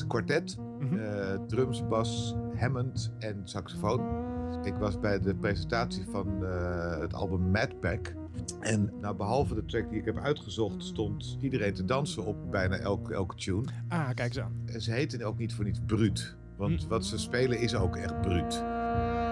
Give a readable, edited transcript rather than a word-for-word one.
kwartet. Drums, bas, Hammond en saxofoon. Ik was bij de presentatie van het album Mad Pack. En nou, behalve de track die ik heb uitgezocht, stond iedereen te dansen op bijna elke tune. Ah, kijk eens aan. En ze heten ook niet voor niets bruut. Want wat ze spelen is ook echt bruut.